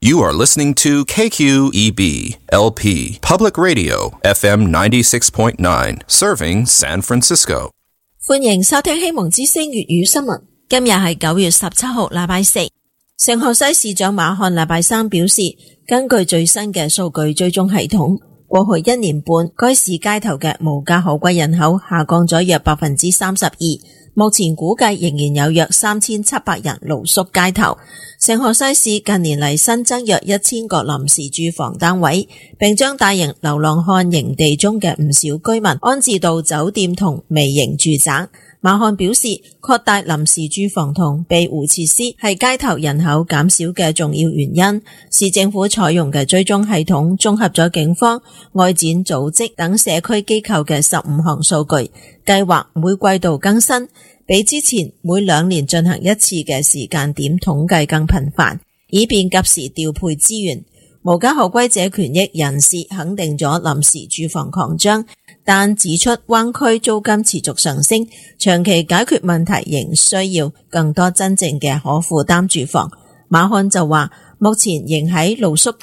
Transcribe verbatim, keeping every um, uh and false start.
You are listening to K Q E B L P Public Radio F M ninety-six point nine, serving San Francisco. 歡迎收聽希望之聲粵語新聞。今日係九月十七號，禮拜四。聖荷西市長馬漢禮拜三表示，根據最新嘅數據追蹤系統，過去一年半，該市街頭嘅無家可歸人口下降咗約百分之三十二。目前估計仍然有約三千七百人露宿街頭。聖荷西市近年嚟新增約一千個臨時住房單位，並將大型流浪漢營地中嘅唔少居民安置到酒店同微型住宅。馬漢表示，擴大臨時住房同庇護設施係街頭人口減少嘅重要原因。市政府採用嘅追蹤系統綜合咗警方、外展組織等社區機構嘅十五項數據，計劃每季度更新，比之前每兩年進行一次嘅時間點統計更頻繁，以便及時調配資源。無家可歸者權益人士肯定咗臨時住房擴張，但指出灣區租金持續上升，長期解決問題仍需要更多真正嘅可負擔住房。馬漢就話，目前仍喺露宿